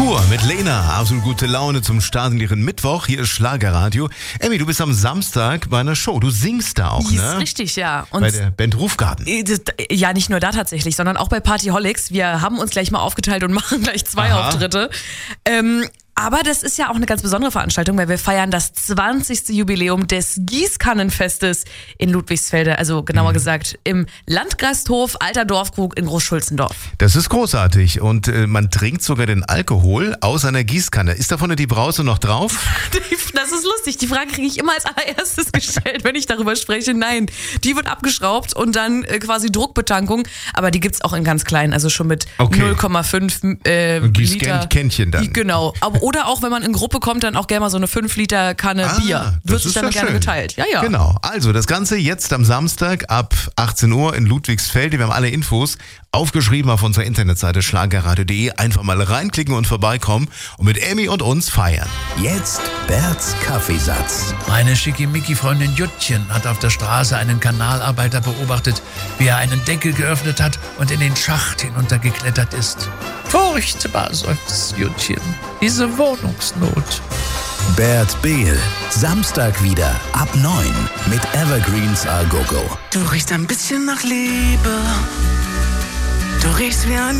Pur mit Lena, absolut gute Laune zum Start in ihren Mittwoch. Hier ist Schlagerradio. Emmy, du bist am Samstag bei einer Show. Du singst da auch, ne? Ist richtig, ja. Und bei der Band Rufgarten. Ja, nicht nur da tatsächlich, sondern auch bei Partyholics. Wir haben uns gleich mal aufgeteilt und machen gleich 2 Auftritte. Aber das ist ja auch eine ganz besondere Veranstaltung, weil wir feiern das 20. Jubiläum des Gießkannenfestes in Ludwigsfelde. Also genauer gesagt im Landgasthof Alter Dorfkrug in Großschulzendorf. Das ist großartig und man trinkt sogar den Alkohol aus einer Gießkanne. Ist da vorne die Brause noch drauf? Das ist lustig. Die Frage kriege ich immer als allererstes gestellt, wenn ich darüber spreche. Nein, die wird abgeschraubt und dann quasi Druckbetankung. Aber die gibt's auch in ganz klein, also schon mit 0,5 Liter. Kännchen dann. Genau. Oder auch, wenn man in Gruppe kommt, dann auch gerne mal so eine 5 Liter Kanne Bier. Wird sich dann gerne geteilt. Ja, ja. Genau. Also das Ganze jetzt am Samstag ab 18 Uhr in Ludwigsfelde. Wir haben alle Infos aufgeschrieben auf unserer Internetseite schlagerradio.de. Einfach mal reinklicken und vorbeikommen und mit Emmy und uns feiern. Jetzt Berts Kaffeesatz. Meine Schickimicki-Freundin Juttchen hat auf der Straße einen Kanalarbeiter beobachtet, wie er einen Deckel geöffnet hat und in den Schacht hinuntergeklettert ist. Furchtbar, seufzt Juttchen. Diese Wohnungsnot. Bert Behl. Samstag wieder ab 9 mit Evergreens A Go Go. Du riechst ein bisschen nach Liebe. Du riechst wie ein